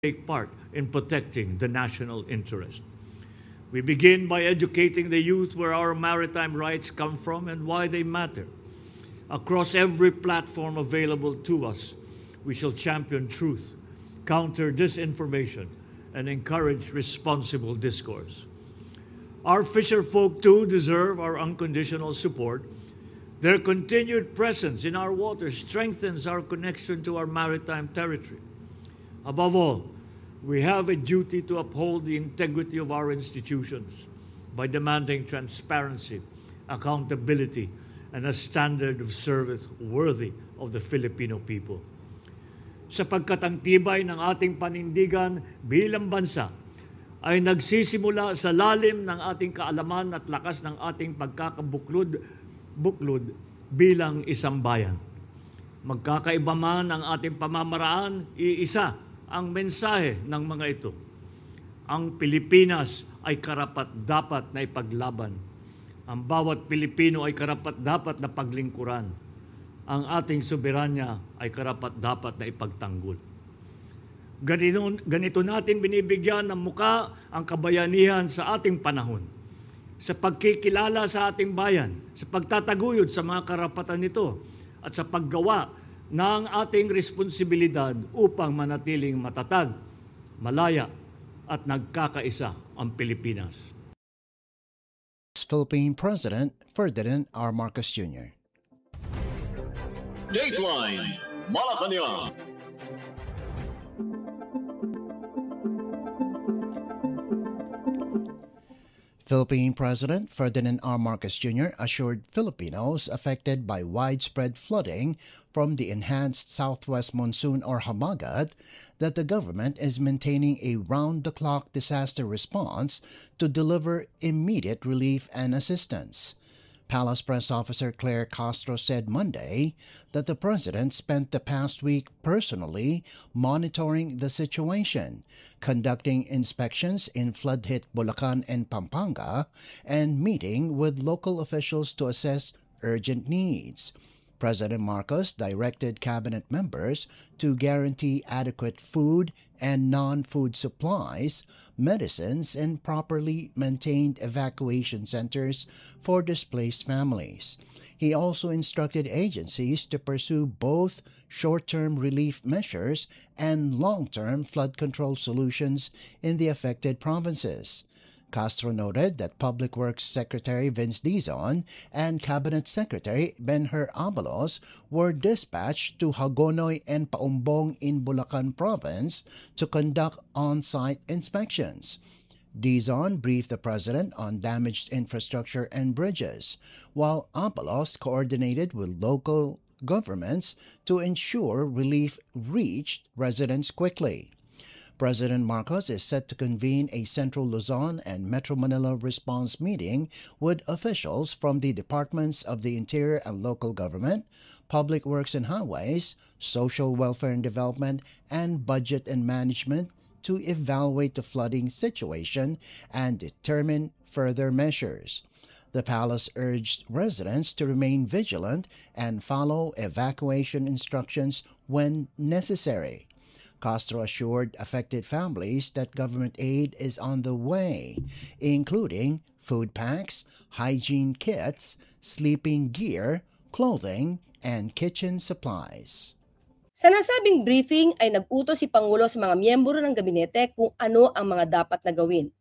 take part in protecting the national interest. We begin by educating the youth where our maritime rights come from and why they matter. Across every platform available to us, we shall champion truth, counter disinformation, and encourage responsible discourse. Our fisher folk too deserve our unconditional support. Their continued presence in our waters strengthens our connection to our maritime territory. Above all, we have a duty to uphold the integrity of our institutions by demanding transparency, accountability, and a standard of service worthy of the Filipino people. Sapagkat ang tibay ng ating panindigan bilang bansa ay nagsisimula sa lalim ng ating kaalaman at lakas ng ating pagkakabuklod bilang isang bayan. Magkakaiba man ang ating pamamaraan, iisa ang mensahe ng mga ito. Ang Pilipinas ay karapat-dapat na ipaglaban. Ang bawat Pilipino ay karapat-dapat na paglingkuran. Ang ating soberanya ay karapat-dapat na ipagtanggol. Ganito natin binibigyan ng muka ang kabayanihan sa ating panahon, sa pagkikilala sa ating bayan, sa pagtataguyod sa mga karapatan nito, at sa paggawa ng ating responsibilidad upang manatiling matatag, malaya, at nagkakaisa ang Pilipinas. Philippine President Ferdinand R. Marcos Jr. Dateline Malacanang. Philippine President Ferdinand R. Marcos Jr. assured Filipinos affected by widespread flooding from the enhanced southwest monsoon or Hamagat that the government is maintaining a round-the-clock disaster response to deliver immediate relief and assistance. Palace Press Officer Claire Castro said Monday that the president spent the past week personally monitoring the situation, conducting inspections in flood-hit Bulacan and Pampanga, and meeting with local officials to assess urgent needs. President Marcos directed cabinet members to guarantee adequate food and non-food supplies, medicines, and properly maintained evacuation centers for displaced families. He also instructed agencies to pursue both short-term relief measures and long-term flood control solutions in the affected provinces. Castro noted that Public Works Secretary Vince Dizon and Cabinet Secretary Benher Abalos were dispatched to Hagonoy and Paumbong in Bulacan Province to conduct on-site inspections. Dizon briefed the president on damaged infrastructure and bridges, while Abalos coordinated with local governments to ensure relief reached residents quickly. President Marcos is set to convene a Central Luzon and Metro Manila response meeting with officials from the Departments of the Interior and Local Government, Public Works and Highways, Social Welfare and Development, and Budget and Management to evaluate the flooding situation and determine further measures. The palace urged residents to remain vigilant and follow evacuation instructions when necessary. Castro assured affected families that government aid is on the way, including food packs, hygiene kits, sleeping gear, clothing, and kitchen supplies. Sa nasabing briefing ay nag-utos si Pangulo sa mga miyembro ng gabinete kung ano ang mga dapat na gawin.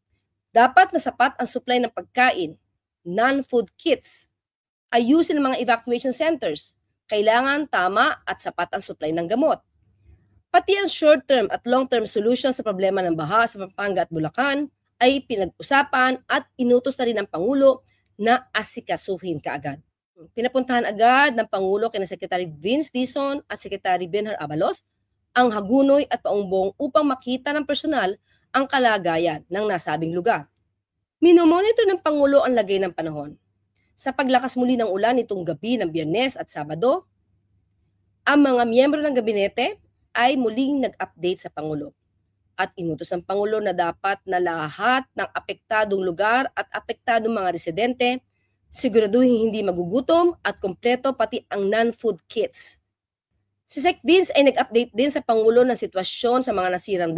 Dapat na sapat ang supply ng pagkain, non-food kits, ayusin ang mga evacuation centers, kailangan tama at sapat ang supply ng gamot. Pati ang short-term at long-term solution sa problema ng baha sa Pampanga at Bulacan ay pinag-usapan at inutos na rin ng Pangulo na asikasuhin kaagad. Pinapuntahan agad ng Pangulo kina Secretary Vince Dizon at Secretary Benher Abalos ang Hagunoy at Paumbong upang makita ng personal ang kalagayan ng nasabing lugar. Minomonitor ng Pangulo ang lagay ng panahon. Sa paglakas muli ng ulan nitong gabi ng Biyernes at Sabado, ang mga miyembro ng gabinete ay muling nag-update sa Pangulo at inutos ng Pangulo na dapat na lahat ng apektadong lugar at apektadong mga residente siguraduhin hindi magugutom at kompleto pati ang non-food kits. Si Sec Vince ay nag-update din sa Pangulo ng sitwasyon sa mga nasirang